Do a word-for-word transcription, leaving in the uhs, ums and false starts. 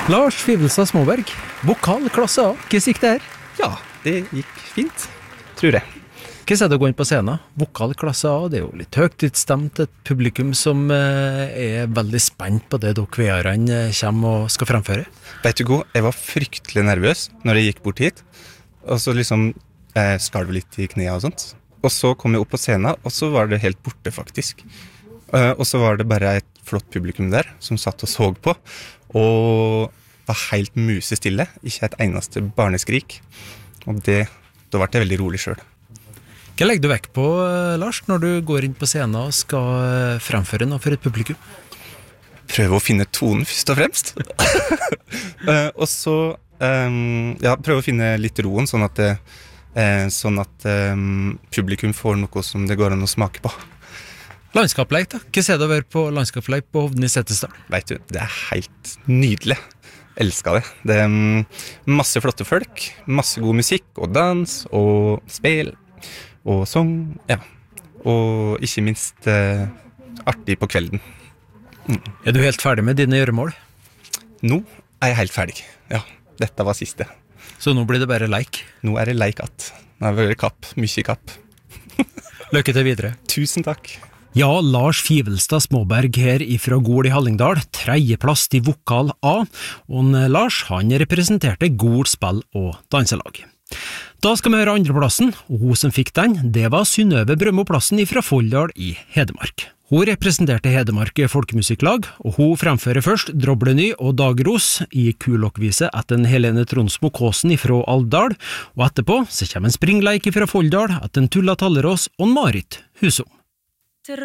Lars Fivelstad Småberg, vokal klasse A. Hva gikk det her? Ja, det gikk fint, tror jeg. Hva er det å gå inn på scenen? Vokal klasse A, det er jo litt høytidsstemt, et publikum som eh, er veldig spent på det dere kveerne kommer og skal fremføre. Vet du hva, jeg var fryktelig nervøs når jeg gikk bort hit, og så liksom eh, skalv litt i knea og sånt. Og så kom jeg opp på scenen, og så var det helt borte faktisk. Uh, og så var det bare et flott publikum der, som satt og så på, og var helt musestille, ikke et eneste barneskrik. Og det, da ble jeg veldig rolig selv. Hva legger du vekk på, Lars, når du går inn på scenen og skal fremføre noe for et publikum? Prøve å finne tonen først og fremst. uh, og så um, ja, prøve å finne litt roen, sånn at, det, uh, sånn at um, publikum får noe som det går an å smake på. Landskapleik da? Hva ser du over på landskapleik på Hovden i Setesdal? Vet du, det er helt nydelig. Elsker det. Det er um, masse flotte folk, masse god musikk og dans og spil og sang, ja. Og ikke minst uh, artig på kvelden. Mm. Er du helt ferdig med dine gjøremål? Nå er jeg helt ferdig. Ja, dette var siste. Så nå blir det bare leik? Nå er det leik att. Nå er det kapp, mye kapp. Lykke til videre. Tusen takk. Ja, Lars Fivelstad Småberg her ifra Gol i Hallingdal, tredjeplass i vokal A, og Lars han representerte Gol spill og danselag. Da skal vi høre andreplassen, og hun som fikk den, det var Synnøve Brømmoplassen ifra Folldal i Hedmark. Hun representerte Hedmark folkemusikklag, og hun fremfører først Drobleny og Dagros i kulokkvise etter Helene Tronsmo Kåsen ifra Alvdal, og etterpå så kommer en springleik ifra Folldal etter Tulla Tallerås og Marit Husom.